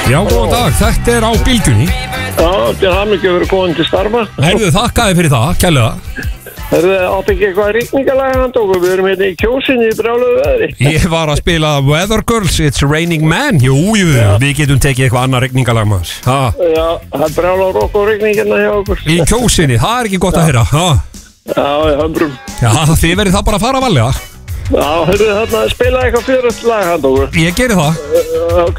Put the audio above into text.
Já, góðan dag, þetta á Bylgjunni. Já, þetta er hamingju að vera komin til starfa. Herðu, þakkaði fyrir það, kærlega. Átti ekki eitthvað rigningalega handa okkur? Við erum hérna í Kjósinni í brjáluðu veðri. Ég var að spila Weather Girls, It's Raining Man. Jú, við getum tekið eitthvað annað rigningalag maður. Já, það er brjáluðu rokk og rigningina hjá okkur. Í Kjósinni, það er ekki gott að heyra. Já, í hömbrum. Já, þið verið það bara að fara varlega. Já, þarna spila eitthvað fjörögt lag handa okkur. Ég geri það.